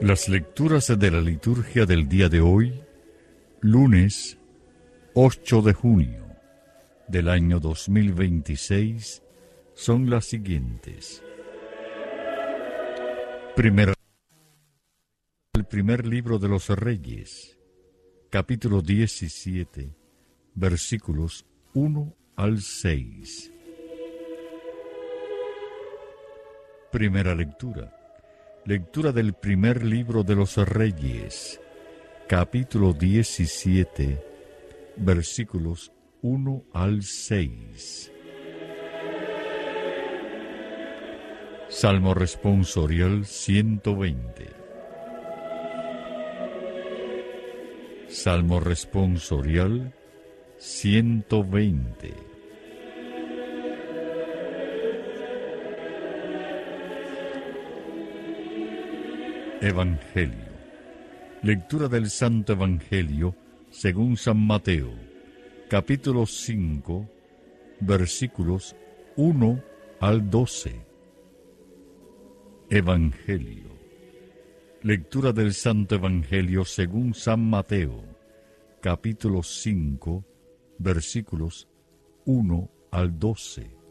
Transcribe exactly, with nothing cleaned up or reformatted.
Las lecturas de la liturgia del día de hoy, lunes ocho de junio del año dos mil veintiséis, son las siguientes. Primera, el primer libro de los Reyes, capítulo diecisiete, versículos uno al seis. Primera lectura. Lectura del primer libro de los Reyes, capítulo diecisiete, versículos uno al seis. Salmo responsorial ciento veinte. Salmo responsorial ciento veinte. Evangelio. Lectura del Santo Evangelio según San Mateo, capítulo cinco, versículos uno al doce. Evangelio. Lectura del Santo Evangelio según San Mateo, capítulo cinco, versículos uno al doce.